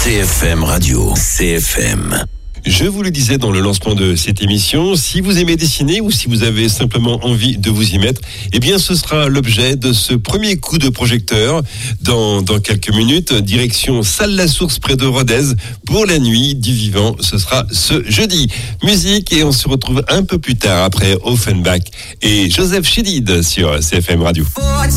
CFM Radio, CFM. Je vous le disais dans le lancement de cette émission, si vous aimez dessiner ou si vous avez simplement envie de vous y mettre, eh bien ce sera l'objet de ce premier coup de projecteur dans quelques minutes, direction Salle La Source près de Rodez pour la nuit du vivant. Ce sera ce jeudi. Musique et on se retrouve un peu plus tard après Offenbach et Joseph Chédid sur CFM Radio.